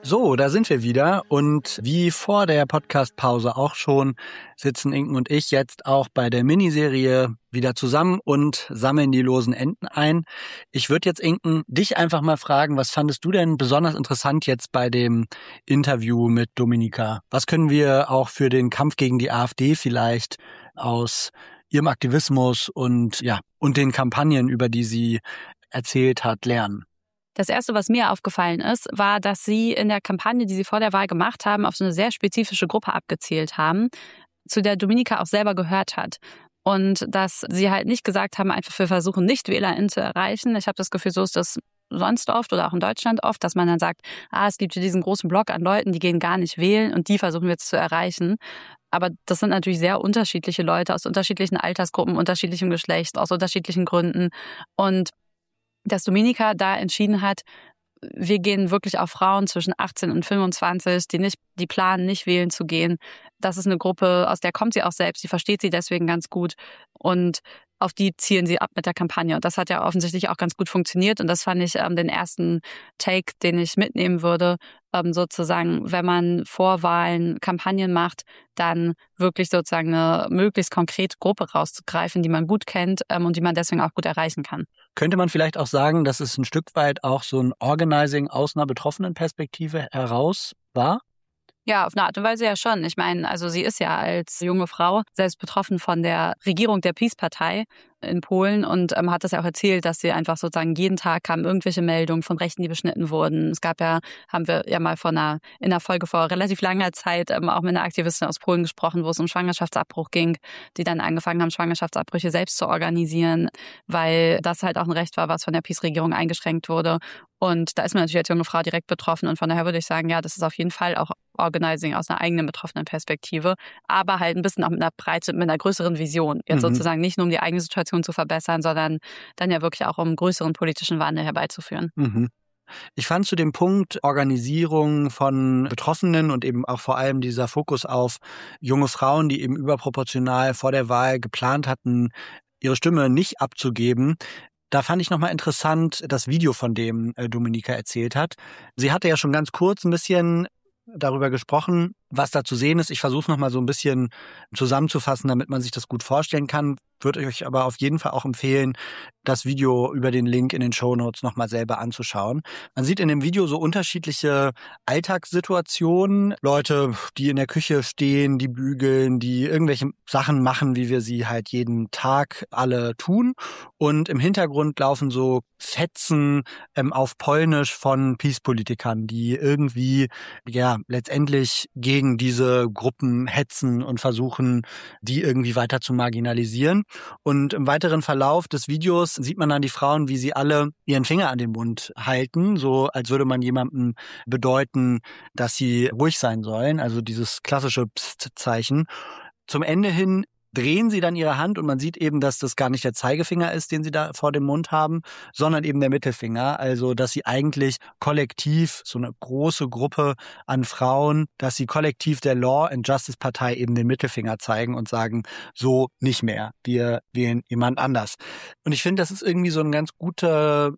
So, da sind wir wieder und wie vor der Podcast-Pause auch schon, sitzen Inken und ich jetzt auch bei der Miniserie wieder zusammen und sammeln die losen Enden ein. Ich würde jetzt, Inken, dich einfach mal fragen, was fandest du denn besonders interessant jetzt bei dem Interview mit Dominika? Was können wir auch für den Kampf gegen die AfD vielleicht aus ihrem Aktivismus und den Kampagnen, über die sie erzählt hat, lernen? Das Erste, was mir aufgefallen ist, war, dass sie in der Kampagne, die sie vor der Wahl gemacht haben, auf so eine sehr spezifische Gruppe abgezielt haben, zu der Dominika auch selber gehört hat. Und dass sie halt nicht gesagt haben, einfach wir versuchen NichtwählerInnen zu erreichen. Ich habe das Gefühl, so ist das sonst oft oder auch in Deutschland oft, dass man dann sagt, es gibt hier diesen großen Block an Leuten, die gehen gar nicht wählen und die versuchen wir jetzt zu erreichen. Aber das sind natürlich sehr unterschiedliche Leute aus unterschiedlichen Altersgruppen, unterschiedlichem Geschlecht, aus unterschiedlichen Gründen. Und dass Dominika da entschieden hat, wir gehen wirklich auf Frauen zwischen 18 und 25, die planen, nicht wählen zu gehen. Das ist eine Gruppe, aus der kommt sie auch selbst, die versteht sie deswegen ganz gut und auf die zielen sie ab mit der Kampagne. Und das hat ja offensichtlich auch ganz gut funktioniert und das fand ich den ersten Take, den ich mitnehmen würde, sozusagen, wenn man vor Wahlen Kampagnen macht, dann wirklich sozusagen eine möglichst konkrete Gruppe rauszugreifen, die man gut kennt und die man deswegen auch gut erreichen kann. Könnte man vielleicht auch sagen, dass es ein Stück weit auch so ein Organizing aus einer Betroffenenperspektive heraus war? Ja, auf eine Art und Weise ja schon. Ich meine, also sie ist ja als junge Frau selbst betroffen von der Regierung der PiS-Partei in Polen und hat das ja auch erzählt, dass sie einfach sozusagen jeden Tag kamen irgendwelche Meldungen von Rechten, die beschnitten wurden. Es gab ja, haben wir ja mal in einer Folge vor relativ langer Zeit auch mit einer Aktivistin aus Polen gesprochen, wo es um Schwangerschaftsabbruch ging, die dann angefangen haben, Schwangerschaftsabbrüche selbst zu organisieren, weil das halt auch ein Recht war, was von der PiS-Regierung eingeschränkt wurde. Und da ist man natürlich als junge Frau direkt betroffen und von daher würde ich sagen, ja, das ist auf jeden Fall auch Organizing aus einer eigenen betroffenen Perspektive, aber halt ein bisschen auch mit einer größeren Vision. Jetzt sozusagen nicht nur um die eigene Situation zu verbessern, sondern dann ja wirklich auch um einen größeren politischen Wandel herbeizuführen. Mhm. Ich fand zu dem Punkt Organisierung von Betroffenen und eben auch vor allem dieser Fokus auf junge Frauen, die eben überproportional vor der Wahl geplant hatten, ihre Stimme nicht abzugeben. Da fand ich nochmal interessant das Video, von dem Dominika erzählt hat. Sie hatte ja schon ganz kurz ein bisschen darüber gesprochen, was da zu sehen ist. Ich versuche es nochmal so ein bisschen zusammenzufassen, damit man sich das gut vorstellen kann. Würde euch aber auf jeden Fall auch empfehlen, das Video über den Link in den Shownotes nochmal selber anzuschauen. Man sieht in dem Video so unterschiedliche Alltagssituationen. Leute, die in der Küche stehen, die bügeln, die irgendwelche Sachen machen, wie wir sie halt jeden Tag alle tun. Und im Hintergrund laufen so Fetzen auf Polnisch von PiS-Politikern, die irgendwie letztendlich gegen diese Gruppen hetzen und versuchen, die irgendwie weiter zu marginalisieren. Und im weiteren Verlauf des Videos sieht man dann die Frauen, wie sie alle ihren Finger an den Mund halten, so als würde man jemandem bedeuten, dass sie ruhig sein sollen, also dieses klassische Psst-Zeichen. Zum Ende hin drehen sie dann ihre Hand und man sieht eben, dass das gar nicht der Zeigefinger ist, den sie da vor dem Mund haben, sondern eben der Mittelfinger. Also, dass sie eigentlich kollektiv, so eine große Gruppe an Frauen, dass sie kollektiv der Law and Justice Partei eben den Mittelfinger zeigen und sagen, so nicht mehr, wir wählen jemand anders. Und ich finde, das ist irgendwie so ein ganz guter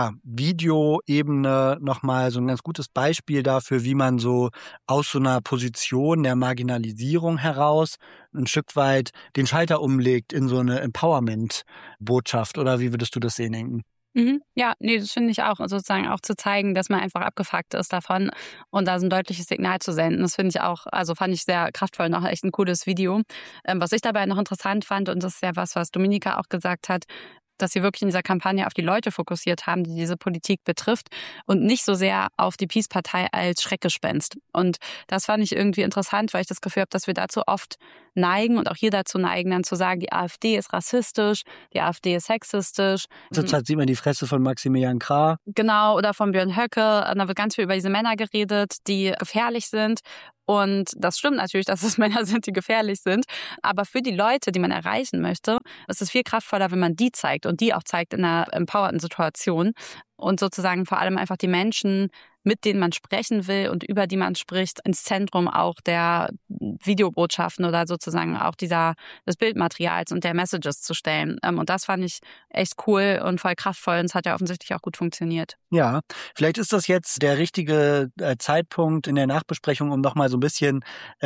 Videoebene nochmal so ein ganz gutes Beispiel dafür, wie man so aus so einer Position der Marginalisierung heraus ein Stück weit den Schalter umlegt in so eine Empowerment-Botschaft. Oder wie würdest du das sehen, Inken? Ja, nee, das finde ich auch. Und sozusagen auch zu zeigen, dass man einfach abgefuckt ist davon und da so ein deutliches Signal zu senden. Das finde ich auch, also fand ich sehr kraftvoll, noch echt ein cooles Video. Was ich dabei noch interessant fand, und das ist ja was Dominika auch gesagt hat, dass sie wirklich in dieser Kampagne auf die Leute fokussiert haben, die diese Politik betrifft und nicht so sehr auf die PiS-Partei als Schreckgespenst. Und das fand ich irgendwie interessant, weil ich das Gefühl habe, dass wir dazu oft neigen und auch hier dazu neigen, dann zu sagen, die AfD ist rassistisch, die AfD ist sexistisch. Zurzeit sieht man die Fresse von Maximilian Krah. Genau, oder von Björn Höcke. Da wird ganz viel über diese Männer geredet, die gefährlich sind. Und das stimmt natürlich, dass es Männer sind, die gefährlich sind. Aber für die Leute, die man erreichen möchte, ist es viel kraftvoller, wenn man die zeigt und die auch zeigt in einer empowerten Situation. und sozusagen vor allem einfach die Menschen, mit denen man sprechen will und über die man spricht, ins Zentrum auch der Videobotschaften oder sozusagen auch des Bildmaterials und der Messages zu stellen. Und das fand ich echt cool und voll kraftvoll und es hat ja offensichtlich auch gut funktioniert. Ja, vielleicht ist das jetzt der richtige Zeitpunkt in der Nachbesprechung, um nochmal so ein bisschen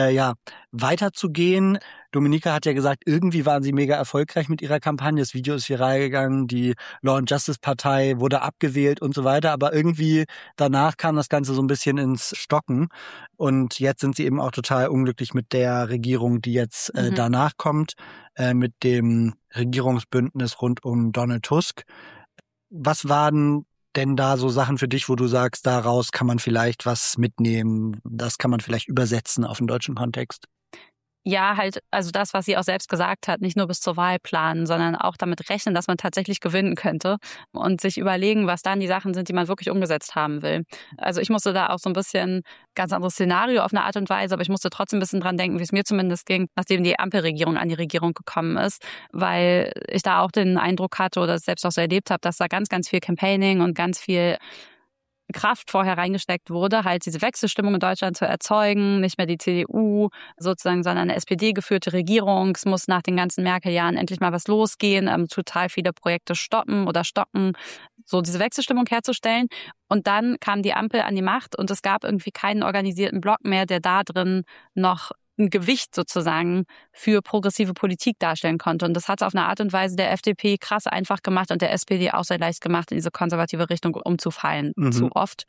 weiterzugehen. Dominika hat ja gesagt, irgendwie waren sie mega erfolgreich mit ihrer Kampagne. Das Video ist viral gegangen, die Law and Justice Partei wurde abgewählt und so weiter. Aber irgendwie danach kam das Ganze so ein bisschen ins Stocken. Und jetzt sind sie eben auch total unglücklich mit der Regierung, die jetzt danach kommt, mit dem Regierungsbündnis rund um Donald Tusk. Was waren denn da so Sachen für dich, wo du sagst, daraus kann man vielleicht was mitnehmen, das kann man vielleicht übersetzen auf den deutschen Kontext? Ja, halt, also das, was sie auch selbst gesagt hat, nicht nur bis zur Wahl planen, sondern auch damit rechnen, dass man tatsächlich gewinnen könnte und sich überlegen, was dann die Sachen sind, die man wirklich umgesetzt haben will. Also ich musste da auch so ein bisschen ganz anderes Szenario auf eine Art und Weise, aber ich musste trotzdem ein bisschen dran denken, wie es mir zumindest ging, nachdem die Ampelregierung an die Regierung gekommen ist, weil ich da auch den Eindruck hatte oder es selbst auch so erlebt habe, dass da ganz, ganz viel Campaigning und ganz viel Kraft vorher reingesteckt wurde, halt diese Wechselstimmung in Deutschland zu erzeugen, nicht mehr die CDU sozusagen, sondern eine SPD-geführte Regierung. Es muss nach den ganzen Merkel-Jahren endlich mal was losgehen, total viele Projekte stoppen oder stocken, so diese Wechselstimmung herzustellen. Und dann kam die Ampel an die Macht und es gab irgendwie keinen organisierten Block mehr, der da drin noch ein Gewicht sozusagen für progressive Politik darstellen konnte. Und das hat es auf eine Art und Weise der FDP krass einfach gemacht und der SPD auch sehr leicht gemacht, in diese konservative Richtung umzufallen, zu oft.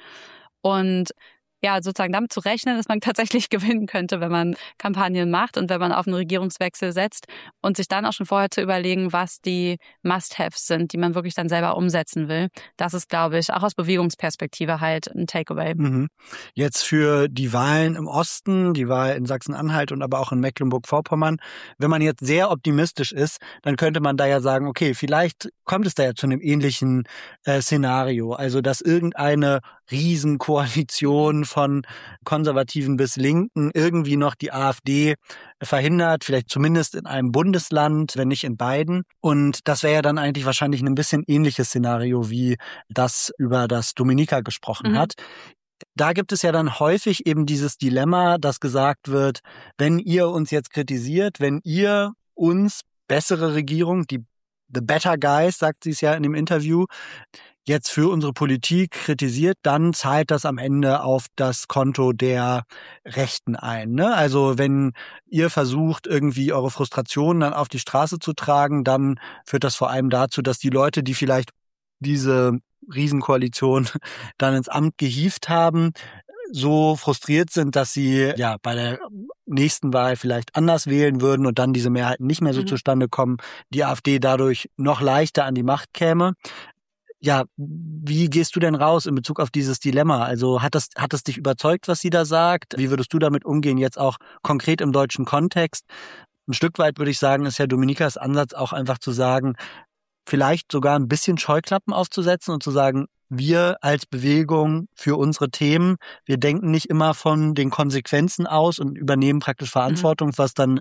Und ja, sozusagen damit zu rechnen, dass man tatsächlich gewinnen könnte, wenn man Kampagnen macht und wenn man auf einen Regierungswechsel setzt und sich dann auch schon vorher zu überlegen, was die Must-Haves sind, die man wirklich dann selber umsetzen will. Das ist, glaube ich, auch aus Bewegungsperspektive halt ein Takeaway. Jetzt für die Wahlen im Osten, die Wahl in Sachsen-Anhalt und aber auch in Mecklenburg-Vorpommern, wenn man jetzt sehr optimistisch ist, dann könnte man da ja sagen, okay, vielleicht kommt es da ja zu einem ähnlichen Szenario, also dass irgendeine Riesenkoalition von Konservativen bis Linken irgendwie noch die AfD verhindert, vielleicht zumindest in einem Bundesland, wenn nicht in beiden. Und das wäre ja dann eigentlich wahrscheinlich ein bisschen ähnliches Szenario, wie das, über das Dominika gesprochen hat. Da gibt es ja dann häufig eben dieses Dilemma, dass gesagt wird, wenn ihr uns jetzt kritisiert, wenn ihr uns bessere Regierung, the better guys, sagt sie es ja in dem Interview, jetzt für unsere Politik kritisiert, dann zahlt das am Ende auf das Konto der Rechten ein. Ne? Also wenn ihr versucht, irgendwie eure Frustrationen dann auf die Straße zu tragen, dann führt das vor allem dazu, dass die Leute, die vielleicht diese Riesenkoalition dann ins Amt gehievt haben, so frustriert sind, dass sie ja bei der nächsten Wahl vielleicht anders wählen würden und dann diese Mehrheiten nicht mehr so zustande kommen, die AfD dadurch noch leichter an die Macht käme. Ja, wie gehst du denn raus in Bezug auf dieses Dilemma? Also hat es dich überzeugt, was sie da sagt? Wie würdest du damit umgehen, jetzt auch konkret im deutschen Kontext? Ein Stück weit würde ich sagen, ist ja Dominikas Ansatz auch einfach zu sagen, vielleicht sogar ein bisschen Scheuklappen aufzusetzen und zu sagen, wir als Bewegung für unsere Themen, wir denken nicht immer von den Konsequenzen aus und übernehmen praktisch Verantwortung, was dann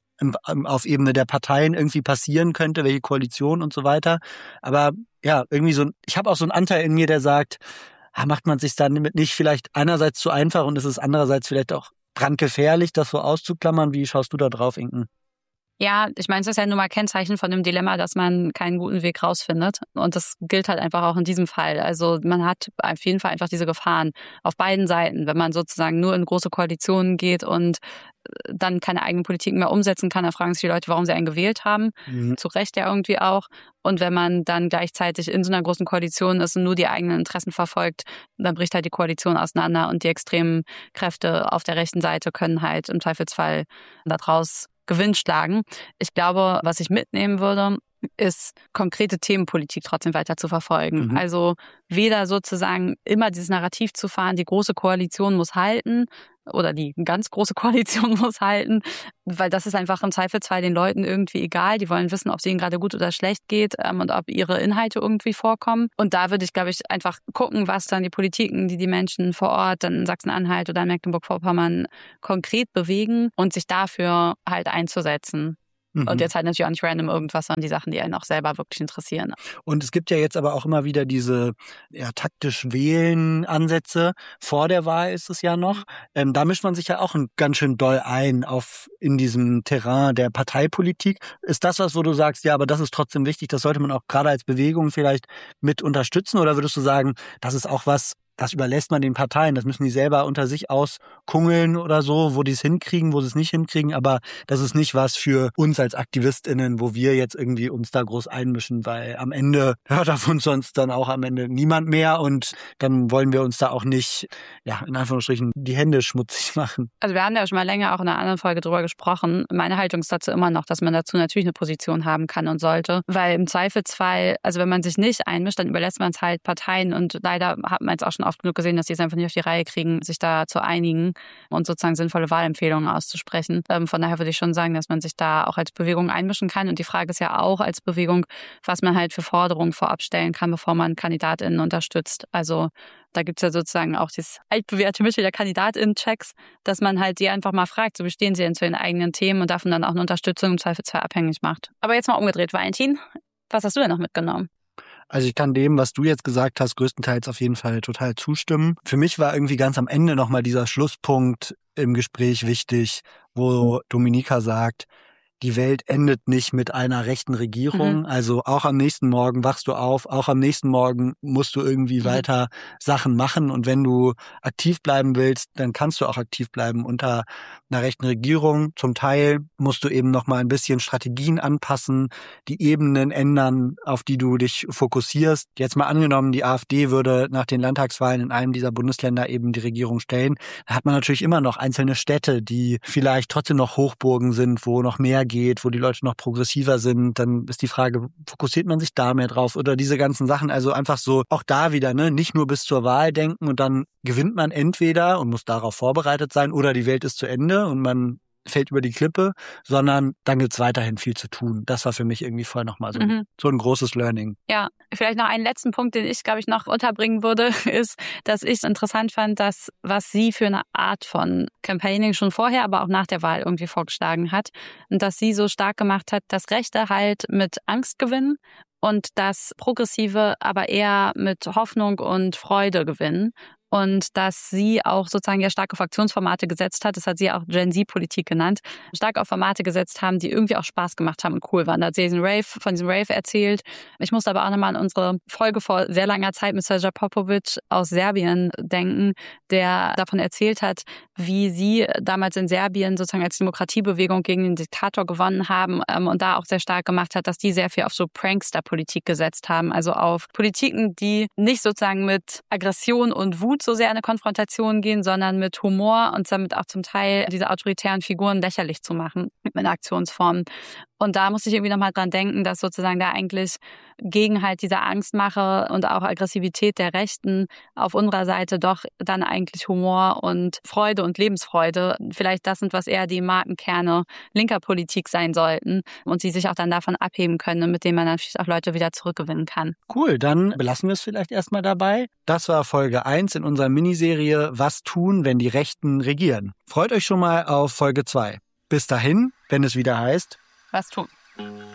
auf Ebene der Parteien irgendwie passieren könnte, welche Koalition und so weiter. Aber ja, irgendwie ich habe auch so einen Anteil in mir, der sagt, macht man sich dann nicht vielleicht einerseits zu einfach und ist es andererseits vielleicht auch brandgefährlich, das so auszuklammern? Wie schaust du da drauf, Inken? Ja, ich meine, es ist ja nun mal Kennzeichen von dem Dilemma, dass man keinen guten Weg rausfindet. Und das gilt halt einfach auch in diesem Fall. Also man hat auf jeden Fall einfach diese Gefahren auf beiden Seiten. Wenn man sozusagen nur in große Koalitionen geht und dann keine eigene Politik mehr umsetzen kann, dann fragen sich die Leute, warum sie einen gewählt haben. Zu Recht ja irgendwie auch. Und wenn man dann gleichzeitig in so einer großen Koalition ist und nur die eigenen Interessen verfolgt, dann bricht halt die Koalition auseinander und die extremen Kräfte auf der rechten Seite können halt im Zweifelsfall daraus Gewinn schlagen. Ich glaube, was ich mitnehmen würde, ist konkrete Themenpolitik trotzdem weiter zu verfolgen. Also weder sozusagen immer dieses Narrativ zu fahren, die große Koalition muss halten oder die ganz große Koalition muss halten, weil das ist einfach im Zweifelsfall den Leuten irgendwie egal. Die wollen wissen, ob es ihnen gerade gut oder schlecht geht und ob ihre Inhalte irgendwie vorkommen. Und da würde ich, glaube ich, einfach gucken, was dann die Politiken, die Menschen vor Ort dann in Sachsen-Anhalt oder in Mecklenburg-Vorpommern konkret bewegen und sich dafür halt einzusetzen. Und jetzt halt natürlich auch nicht random irgendwas, sondern die Sachen, die einen auch selber wirklich interessieren. Und es gibt ja jetzt aber auch immer wieder diese taktisch wählen Ansätze. Vor der Wahl ist es ja noch. Da mischt man sich ja auch ganz schön doll ein in diesem Terrain der Parteipolitik. Ist das was, wo du sagst, ja, aber das ist trotzdem wichtig, das sollte man auch gerade als Bewegung vielleicht mit unterstützen? Oder würdest du sagen, das ist auch was, das überlässt man den Parteien, das müssen die selber unter sich auskungeln oder so, wo die es hinkriegen, wo sie es nicht hinkriegen, aber das ist nicht was für uns als AktivistInnen, wo wir jetzt irgendwie uns da groß einmischen, weil am Ende hört auf uns sonst dann auch am Ende niemand mehr und dann wollen wir uns da auch nicht, ja, in Anführungsstrichen die Hände schmutzig machen. Also wir haben ja schon mal länger auch in einer anderen Folge drüber gesprochen. Meine Haltung ist dazu immer noch, dass man dazu natürlich eine Position haben kann und sollte, weil im Zweifelsfall, also wenn man sich nicht einmischt, dann überlässt man es halt Parteien und leider hat man jetzt auch schon oft genug gesehen, dass die es einfach nicht auf die Reihe kriegen, sich da zu einigen und sozusagen sinnvolle Wahlempfehlungen auszusprechen. Von daher würde ich schon sagen, dass man sich da auch als Bewegung einmischen kann. Und die Frage ist ja auch als Bewegung, was man halt für Forderungen vorab stellen kann, bevor man KandidatInnen unterstützt. Also da gibt es ja sozusagen auch dieses altbewährte Mittel der KandidatInnen-Checks, dass man halt die einfach mal fragt, so wie stehen sie denn zu den eigenen Themen und davon dann auch eine Unterstützung im Zweifelsfall abhängig macht. Aber jetzt mal umgedreht, Valentin, was hast du denn noch mitgenommen? Also ich kann dem, was du jetzt gesagt hast, größtenteils auf jeden Fall total zustimmen. Für mich war irgendwie ganz am Ende nochmal dieser Schlusspunkt im Gespräch wichtig, wo Dominika sagt, die Welt endet nicht mit einer rechten Regierung. Also auch am nächsten Morgen wachst du auf, auch am nächsten Morgen musst du irgendwie weiter Sachen machen. Und wenn du aktiv bleiben willst, dann kannst du auch aktiv bleiben unter einer rechten Regierung. Zum Teil musst du eben nochmal ein bisschen Strategien anpassen, die Ebenen ändern, auf die du dich fokussierst. Jetzt mal angenommen, die AfD würde nach den Landtagswahlen in einem dieser Bundesländer eben die Regierung stellen. Da hat man natürlich immer noch einzelne Städte, die vielleicht trotzdem noch Hochburgen sind, wo noch mehr geht, wo die Leute noch progressiver sind, dann ist die Frage, fokussiert man sich da mehr drauf oder diese ganzen Sachen, also einfach so, auch da wieder, ne, nicht nur bis zur Wahl denken und dann gewinnt man entweder und muss darauf vorbereitet sein oder die Welt ist zu Ende und man fällt über die Klippe, sondern dann gibt's weiterhin viel zu tun. Das war für mich irgendwie voll nochmal so ein großes Learning. Ja, vielleicht noch einen letzten Punkt, den ich, glaube ich, noch unterbringen würde, ist, dass ich interessant fand, dass was sie für eine Art von Campaigning schon vorher, aber auch nach der Wahl irgendwie vorgeschlagen hat und dass sie so stark gemacht hat, dass Rechte halt mit Angst gewinnen und dass Progressive aber eher mit Hoffnung und Freude gewinnen. Und dass sie auch sozusagen ja starke Fraktionsformate gesetzt hat, das hat sie auch Gen-Z-Politik genannt, stark auf Formate gesetzt haben, die irgendwie auch Spaß gemacht haben und cool waren. Da hat sie von diesem Rave erzählt. Ich musste aber auch nochmal an unsere Folge vor sehr langer Zeit mit Srđan Popović aus Serbien denken, der davon erzählt hat, wie sie damals in Serbien sozusagen als Demokratiebewegung gegen den Diktator gewonnen haben und da auch sehr stark gemacht hat, dass die sehr viel auf so Prankster-Politik gesetzt haben, also auf Politiken, die nicht sozusagen mit Aggression und Wut so sehr in eine Konfrontation gehen, sondern mit Humor und damit auch zum Teil diese autoritären Figuren lächerlich zu machen mit Aktionsformen. Und da musste ich irgendwie nochmal dran denken, dass sozusagen da eigentlich gegen halt diese Angstmache und auch Aggressivität der Rechten auf unserer Seite doch dann eigentlich Humor und Freude und Lebensfreude vielleicht das sind, was eher die Markenkerne linker Politik sein sollten und sie sich auch dann davon abheben können, mit denen man natürlich auch Leute wieder zurückgewinnen kann. Cool, dann belassen wir es vielleicht erstmal dabei. Das war Folge 1 in unserer Miniserie Was tun, wenn die Rechten regieren. Freut euch schon mal auf Folge 2. Bis dahin, wenn es wieder heißt Was tun?